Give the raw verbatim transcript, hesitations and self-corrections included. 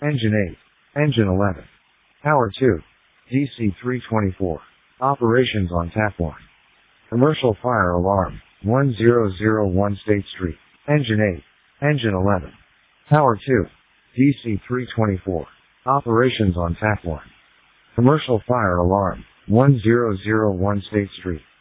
Engine eight. Engine eleven. Power two. D C three twenty-four. Operations on tap one. Commercial fire alarm, one zero zero one State Street. Engine eight. Engine eleven. Power two. D C three twenty-four. Operations on tap one. Commercial fire alarm, one zero zero one State Street.